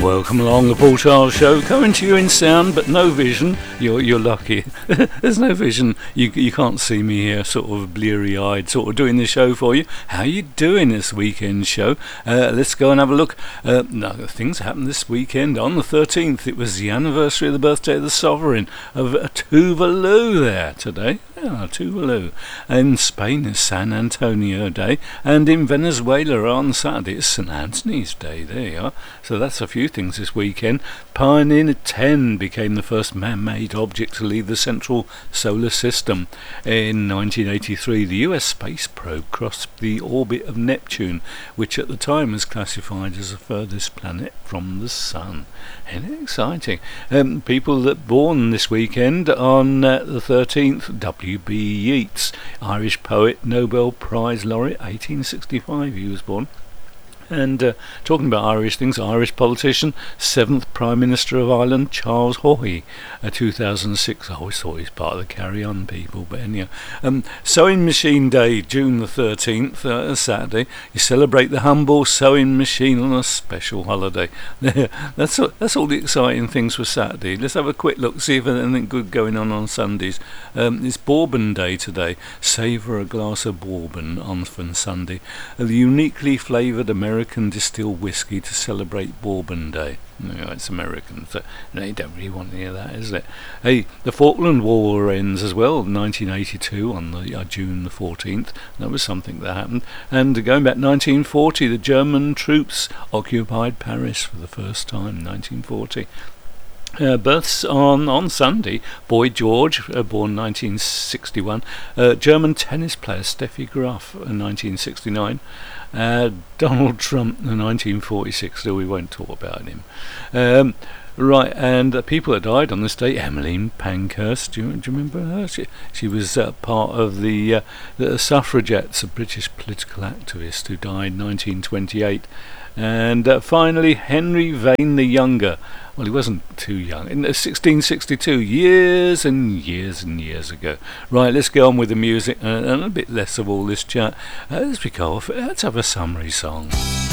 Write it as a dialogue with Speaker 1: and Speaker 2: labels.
Speaker 1: Welcome along the Paul Charles Show, coming to you in sound but no vision. You're lucky. There's no vision. You can't see me here, sort of bleary-eyed, sort of doing the show for you. How you doing this weekend show? Let's go and have a look. Things happened this weekend. On the 13th, it was the anniversary of the birthday of the Sovereign of Tuvalu there today. Yeah, Tuvalu. In Spain is San Antonio Day, and in Venezuela on Saturday it's St. Anthony's Day. There you are. So that's a few things this weekend. Pioneer 10 became the first man-made object to leave the central solar system. In 1983, the US space probe crossed the orbit of Neptune, which at the time was classified as the furthest planet from the Sun. Isn't it exciting? People that born this weekend on the 13th, W.B. Yeats, Irish poet, Nobel Prize laureate, 1865 he was born. And talking about Irish things, Irish politician, 7th Prime Minister of Ireland, Charles Haughey, 2006. I always thought he was part of the Carry On people, but anyhow. Sewing Machine Day, June the 13th, Saturday. You celebrate the humble sewing machine on a special holiday. That's all the exciting things for Saturday. Let's have a quick look, see if there's anything good going on Sundays. It's Bourbon Day today. Savour a glass of Bourbon on Sunday. The uniquely flavoured American distilled whiskey to celebrate Bourbon Day. It's American, so they don't really want any of that, is it? Hey, the Falkland War ends as well, 1982 on the June the 14th. That was something that happened. And going back 1940, the German troops occupied Paris for the first time, 1940. Births on Sunday. Boy George, born 1961. German tennis player Steffi Graf, 1969. Donald Trump, 1946. So we won't talk about him. Right, and people that died on this day, Emmeline Pankhurst, do you remember her? She was part of the suffragettes, a British political activist who died 1928. And finally, Henry Vane the Younger. Well, he wasn't too young. In 1662, years and years and years ago. Right, let's get on with the music and a bit less of all this chat. Let's have a summary song.